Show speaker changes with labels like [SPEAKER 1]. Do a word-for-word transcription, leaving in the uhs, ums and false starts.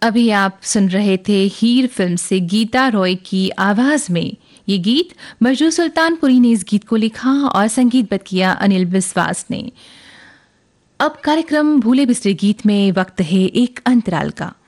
[SPEAKER 1] अभी आप सुन रहे थे हीर फिल्म से गीता रॉय की आवाज में ये गीत। मजरू सुल्तानपुरी ने इस गीत को लिखा और संगीतबद्ध किया अनिल विश्वास ने। अब कार्यक्रम भूले बिसरे गीत में वक्त है एक अंतराल का।